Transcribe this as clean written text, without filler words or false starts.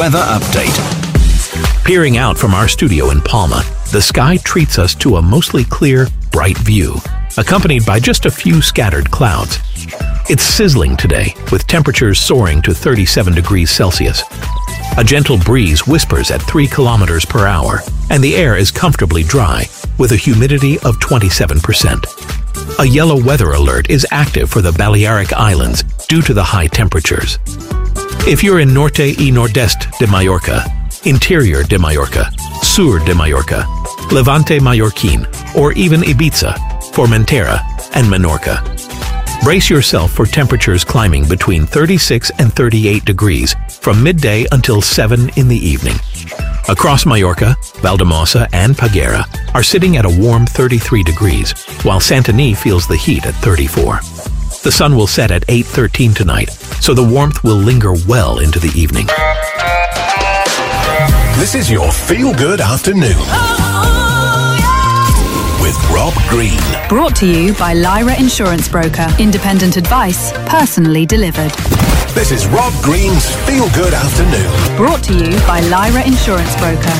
Weather update. Peering out from our studio in Palma, the sky treats us to a mostly clear, bright view, accompanied by just a few scattered clouds. It's sizzling today, with temperatures soaring to 37 degrees Celsius. A gentle breeze whispers at 3 kilometers per hour, and the air is comfortably dry, with a humidity of 27%. A yellow weather alert is active for the Balearic Islands due to the high temperatures. If you're in Norte y Nordeste de Mallorca, Interior de Mallorca, Sur de Mallorca, Levante Mallorquín, or even Ibiza, Formentera, and Menorca, brace yourself for temperatures climbing between 36 and 38 degrees from midday until 7 in the evening. Across Mallorca, Valldemossa and Peguera are sitting at a warm 33 degrees, while Santanyí feels the heat at 34. The sun will set at 8:13 tonight, so the warmth will linger well into the evening. This is your feel-good afternoon. With Rob Green. Brought to you by Lyra Insurance Broker. Independent advice, personally delivered. This is Rob Green's Feel Good Afternoon. Brought to you by Lyra Insurance Broker.